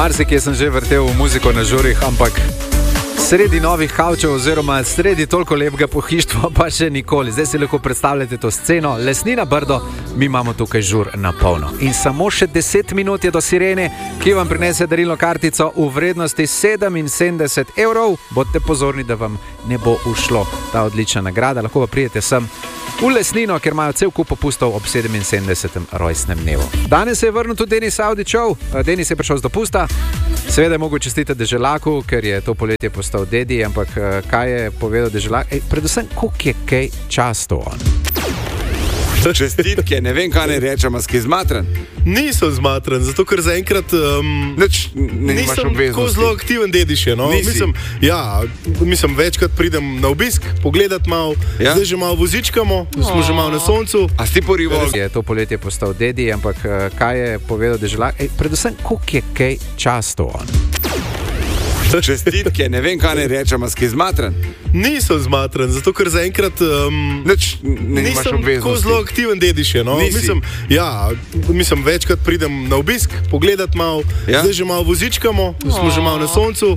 Marsikje sem že vrtel muziko na žurih, ampak sredi novih kavčev oziroma sredi toliko lepega pohištva pa še nikoli. Zdaj si lahko predstavljate to sceno. Lesnina Brdo, mi imamo tukaj žur na polno. In samo še 10 minut je do sirene, ki vam prinese darilno kartico v vrednosti 77 evrov. Bodite pozorni, da vam ne bo ušlo ta odlična nagrada. Lahko pa prijete sem v Lesnino, ker imajo cel kup popustov ob 77. rojstnem dnevu. Danes se je vrnil tudi Denis Avdićev. Denis je prišel z dopusta. Seveda je mogel čestitati Deželaku, ker je to poletje postal dedi, ampak kaj je povedal Deželak? Predvsem, koliko je kaj často on. Čestitke, ne vem, kaj ne rečem, a si zmatran? Nisem zmatran, zato ker zaenkrat nisem tako zelo aktiven dediš. No? Mislim, večkrat pridem na obisk, pogledat malo, zdaj že malo vozičkamo, smo že malo na soncu. A si porival? Je to poletje postal dedi, ampak kaj je povedal Deželak? Predvsem, koliko je kaj často on. Čestitke, ne vem, kaj ne rečem, a si zmatran? Nisem zmatran, zato ker zaenkrat nisem tako zelo aktiven dediš. No? Mislim, večkrat pridem na obisk, pogledat malo, zdaj že malo vozičkamo, smo že malo na soncu.